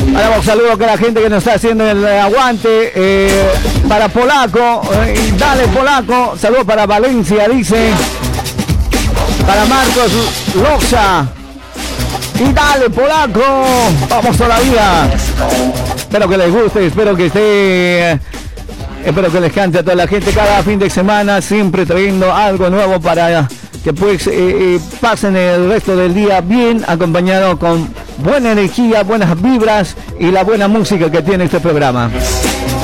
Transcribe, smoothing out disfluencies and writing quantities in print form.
Damos saludos a la gente que nos está haciendo el aguante. Para Polaco, dale Polaco. Saludos para Valencia, dice. Para Marcos Loxa. Y dale Polaco. Vamos todavía. Espero que les guste, espero que les cante a toda la gente cada fin de semana, siempre trayendo algo nuevo para que pues pasen el resto del día bien, acompañado con buena energía, buenas vibras y la buena música que tiene este programa.